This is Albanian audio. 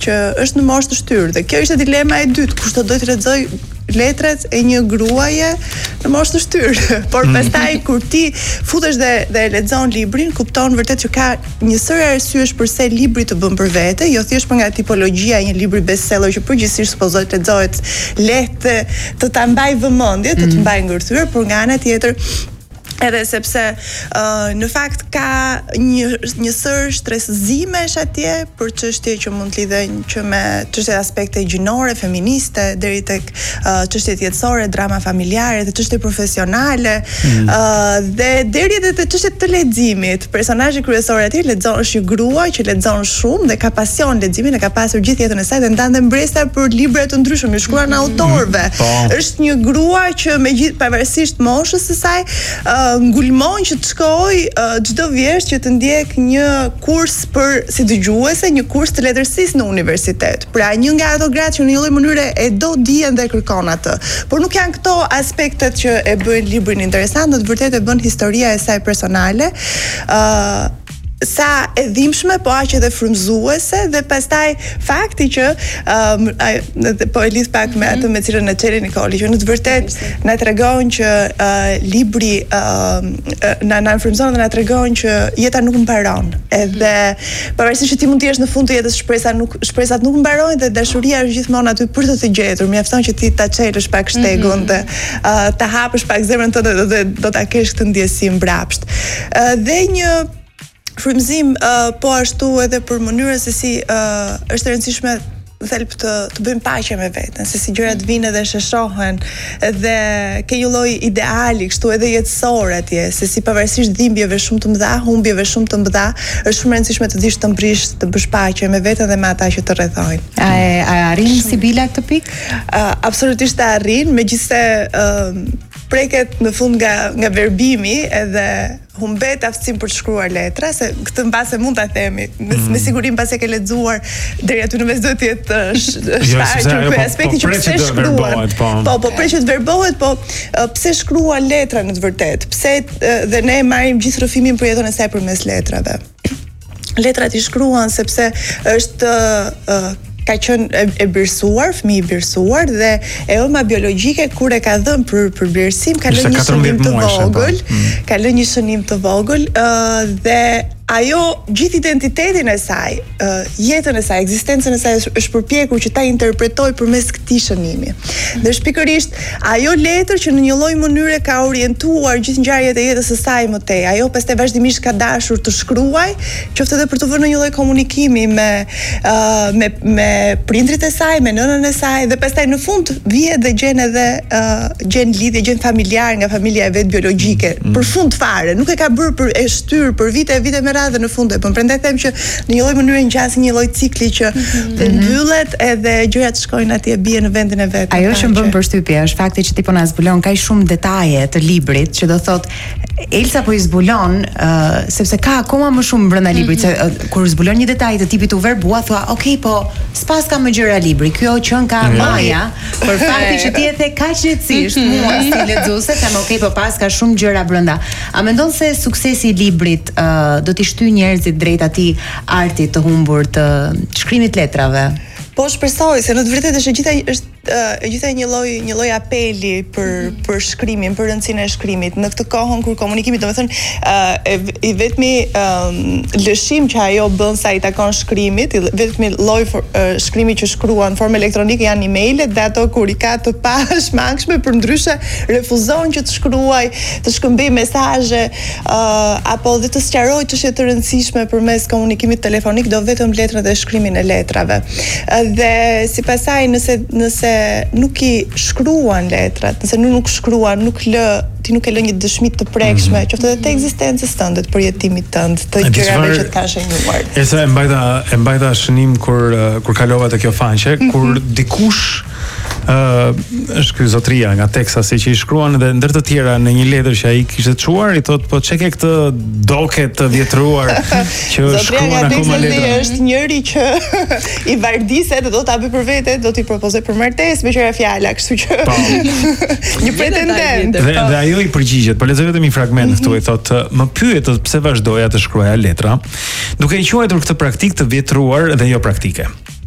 që është në moshë të shtyrë dhe kjo ishte dilema e dytë, kush do të lexoj letrat e një gruaje në moshë të shtyrë. Por pastaj kur ti futesh dhe lexon librin, kupton vërtet që ka një sër arsyesh pse libri të bën për vete, jo thjesht për nga tipologjia e një libri bestseller që përgjithsisht supozohet lexohet lehtë, të ta mbaj vëmendje, të mbaj ngërthyer, por nga ana tjetër edhe sepse në fakt ka një sër shtresëzimesh atje për çështje që mund të lidhen që me çështje aspekte gjinore, feministe, deri tek çështjet jetësore, drama familjare, dhe çështje profesionale, dhe deri edhe te çështjet të leximit. Personazhi kryesor aty është një grua që lexon shumë dhe ka pasion leximin, e ka pasur gjithë jetën e saj dhe ndante mbresa për libra të ndryshëm, të shkruar në autorëve. Është një grua që pavarësisht moshës së saj ngulmon që të shkoj çdo vjesht që të ndjek një kurs si dëgjuese, një kurs të letërsisë në universitet. Pra një nga ato gratë që në një lloj mënyre e do dijen dhe kërkon atë. Por nuk janë këto aspektet që e bëjnë librin interesant, në të vërtetë e bën historia e saj personale sa e dhimbshme, po aq edhe frymëzuese, dhe pastaj fakti që po e lidh pak me atë me cilën e çeli Nikoli, që në të vërtetë na tregon që libri na frymëzon dhe na tregon që jeta nuk mbaron. Edhe pavarësisht që ti mund të jesh në fund të jetës, shpresat nuk mbarojnë dhe dashuria është gjithmonë aty për të të gjetur. Mjafton që ti ta çelësh pak shtegun dhe ta hapësh pak zemrën tënde dhe do ta kesh këtë ndjesi mbrapsht. Dhe një frymëzim po ashtu edhe për mënyrën se si është e rëndësishme thelb të bëjmë paqe me veten, se si gjërat vinë dhe sheshohen, dhe ke një lloj ideali kështu edhe jetësor atje, se si pavarësisht dhimbjeve shumë të mëdha, humbjeve shumë të mëdha, është shumë e rëndësishme të dish të mbrish, të bësh paqe me veten dhe me ata që të rrethojnë. A arrin Sibila këtë pikë? Absolutisht e arrin, megjithëse preket në fund nga verbimi edhe humbet aftësinë për të shkruar letra, se këtë mbase mund ta themi, me siguri mbase ke lexuar deri aty në mes duhet të jetë shfaqur ky aspekti që pse shkruan. Po pse që të verbohet, po pse shkruan letra në të vërtetë? Pse dhe ne marrim gjithë rrëfimin për jetën e saj përmes letrave. Letrat i shkruan sepse është ka qenë e birsuar, fëmijë i birsuar, dhe e ëma biologjike kur e ka dhënë për birsim ka lënë një shënim të vogël, dhe ajo gjithë identitetin e saj, jetën e saj, ekzistencën e saj është përpjekur që ta interpretoj përmes këtij shënimi. Dhe është pikërisht ajo letër që në një lloj mënyre ka orientuar gjithë ngjarjet e jetës së saj më tej. Ajo pastaj vazhdimisht ka dashur të shkruaj, qoftë edhe për të vënë në një lloj komunikimi me prindrit e saj, me nënën e saj, dhe pastaj në fund vihet dhe gjen lidhje, gjen familjar nga familja e vet biologjike. Për fund fare, nuk e ka bërë për e shtyr për vite me dhe në fund e bën. Prandaj them që në një lloj mënyre ngjas një lloj cikli që mbyllet edhe gjërat shkojnë atje, bie në vendin e vet. Ajo që më bën përshtypje është fakti që ti po na zbulon kaq shumë detaje të librit, që do thot Elsa po i zbulon sepse ka akoma më shumë brenda librit, se kur zbulon një detaj të tipit u verbua, thua, "Ok, po s'pas ka më gjëra libri. Kjo qen ka Maja, për fakti që ti e the kaq lehtësisht, mua si lexuese, them, "Ok, po pas ka shumë gjëra brenda." A mendon se suksesi i librit do t'i shtyjë njerëzit drejt atij arti të humbur të shkrimit letrave? Po shpresoj, se në të vërtetë është gjithaj një lloj apeli për shkrimin, për rëndësinë e shkrimit. Në këtë kohën kur komunikimi, domethënë, i vetmi lëshim që ajo bën sa i takon shkrimit, i vetmi lloj shkrimi që shkruan në formë elektronike janë emailët, dhe ato kur i ka të pashmangshme, përndryshe refuzon që të shkruaj, të shkëmbej mesazhe, apo dhe të sqaroj çështje të rëndësishme përmes komunikimit telefonik, do vetëm letrat dhe shkrimin e letrave. Dhe si pasaj nëse nuk i shkruan letrat, nëse nuk shkruan, ti nuk e lë një dëshmi të prekshme, qoftë edhe të ekzistencës tënde, të përjetimit tënd, të gjërave që të kanë shënuar. Esa e mbajta shënim kur kalova te kjo faqe, kur dikush është ky zotria nga Texasi që i shkruan dhe ndër të tjera në një letër që ai kishte çuar, i thot, "Po çeke këtë doke të vjetruar që shkruan akoma letra." Është njëri që i vardiset dhe do ta bëj për vete, do t'i propozoj për martesë me qira fjala, kështu që një pretendent. Dhe ajo i përgjigjet, po lexoj vetëm një fragment këtu, i thot, "Më pyetët pse vazhdoja të shkruaja letra, duke i quajtur këtë praktikë të vjetruar dhe jo praktike.